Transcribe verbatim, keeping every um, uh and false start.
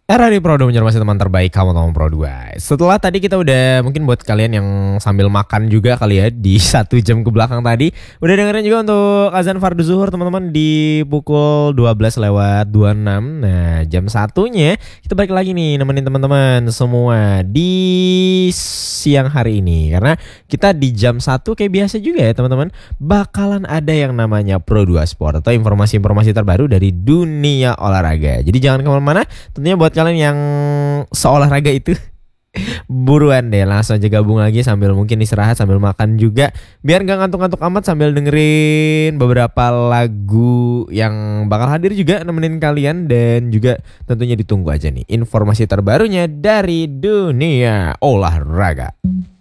Era di Pro dua masih teman terbaik kamu teman Pro dua. Setelah tadi kita udah mungkin buat kalian yang sambil makan juga kali ya di satu jam ke belakang tadi udah dengerin juga untuk azan fardu zuhur teman-teman di pukul dua belas lewat dua puluh enam. Nah, jam satunya kita balik lagi nih nemenin teman-teman semua di siang hari ini karena kita di jam satu kayak biasa juga ya teman-teman bakalan ada yang namanya Pro dua Sport atau informasi-informasi terbaru dari dunia olahraga. Jadi jangan kemana-mana. Tentunya buat kalian yang seolahraga itu buruan deh langsung aja gabung lagi sambil mungkin istirahat sambil makan juga biar gak ngantuk-ngantuk amat sambil dengerin beberapa lagu yang bakal hadir juga nemenin kalian dan juga tentunya ditunggu aja nih informasi terbarunya dari dunia olahraga.